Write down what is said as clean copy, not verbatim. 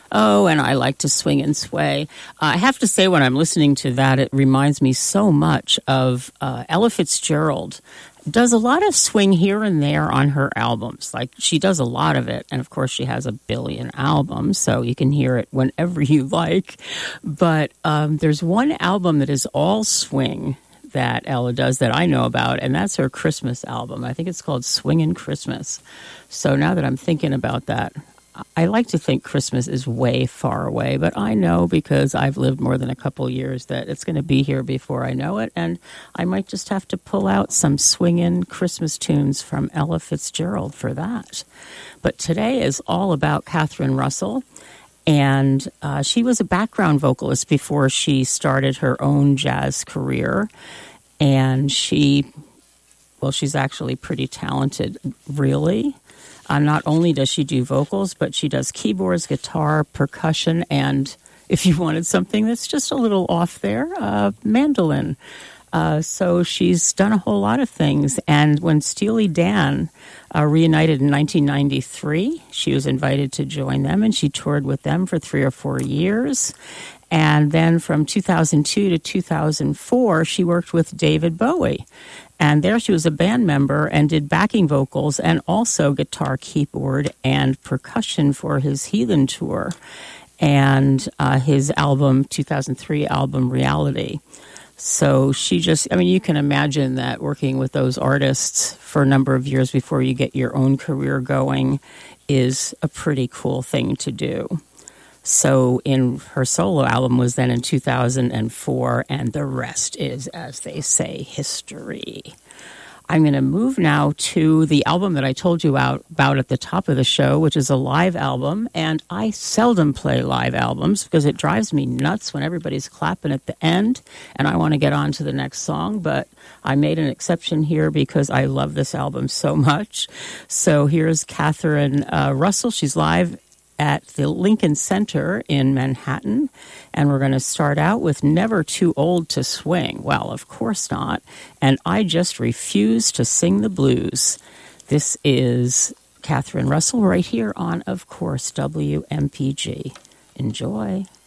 Oh, and I like to swing and sway. I have to say, when I'm listening to that, it reminds me so much of Ella Fitzgerald. Does a lot of swing here and there on her albums. Like, she does a lot of it. And, of course, she has a billion albums, so you can hear it whenever you like. But there's one album that is all swing that Ella does that I know about, and that's her Christmas album. I think it's called Swingin' Christmas. So now that I'm thinking about that, I like to think Christmas is way far away, but I know because I've lived more than a couple years that it's going to be here before I know it, and I might just have to pull out some swingin' Christmas tunes from Ella Fitzgerald for that. But today is all about Catherine Russell, and she was a background vocalist before she started her own jazz career, and she's actually pretty talented, really. Not only does she do vocals, but she does keyboards, guitar, percussion, and if you wanted something that's just a little off there, mandolin. So she's done a whole lot of things. And when Steely Dan reunited in 1993, she was invited to join them, and she toured with them for 3 or 4 years. And then from 2002 to 2004, she worked with David Bowie. And there she was a band member and did backing vocals and also guitar, keyboard, and percussion for his Heathen tour and his album, 2003 album, Reality. So you can imagine that working with those artists for a number of years before you get your own career going is a pretty cool thing to do. So her solo album was then in 2004, and the rest is, as they say, history. I'm going to move now to the album that I told you about at the top of the show, which is a live album, and I seldom play live albums because it drives me nuts when everybody's clapping at the end, and I want to get on to the next song, but I made an exception here because I love this album so much. So here's Catherine Russell. She's live at the Lincoln Center in Manhattan, and we're going to start out with Never Too Old to Swing. Well, of course not, and I Just Refuse to Sing the Blues. This is Catherine Russell right here on, of course, WMPG. Enjoy.